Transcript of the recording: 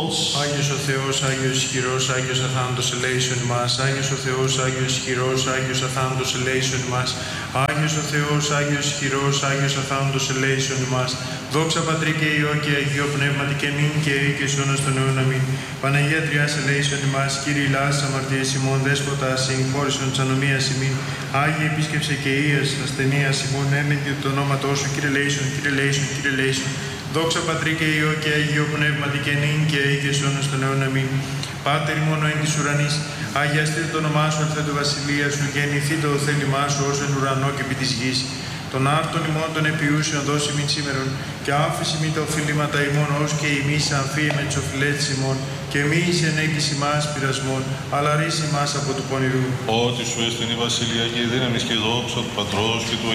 souls. Άγιος ο Θεός, Άγιος ισχυρός, Άγιος αθάνατος ελέησον ημάς. Άγιος ο Θεός, Άγιος ισχυρός, Άγιος αθάνατος ελέησον ημάς. Άγιος ο Θεός, Άγιος ισχυρός, Άγιος αθάνατος ελέησον ημάς. Δόξα Πατρί και Υιό και Αγίο Πνεύματι και νυν και αεί και σώνος των αιών αμήν. Παναγία Τριάς ελέησον ημάς. Κύριε Λάς αμαρτίες ημών, Δέσποτα συγχώρησον της ανομίας ημίν. Άγιε επίσκεψε και Ίας ασθενείας ημών, έμεντι του ονόματός σου. Κύριε ελέησον, Κύριε ελέησον, Κύριε ελέησον. Δόξα Πατρί και Υιό και Αγίο Πνεύματι και νυν και αεί και σώνος των αιών αμήν. Πάτερ ημών εν της ουρανής, αγιαστείτε το όνομά σου, ελθέ το βασιλεία σου, γεννηθείτε το θέλημά σου όσο εν ουρανό και επί της γης. Τον άρτον ημών των επιούσεων δώσει μην σήμερον, και άφηση μη τα οφειλήματα ημών, ως και ημείς αμφίε με τις οφειλέτες ημών, και μη εις ενέκης ημάς πειρασμών, αλλά ρίση ημάς από του πονηρού. Ότι σου έστειν η βασιλεία και η δύναμη και η δόξα του Πατρός και του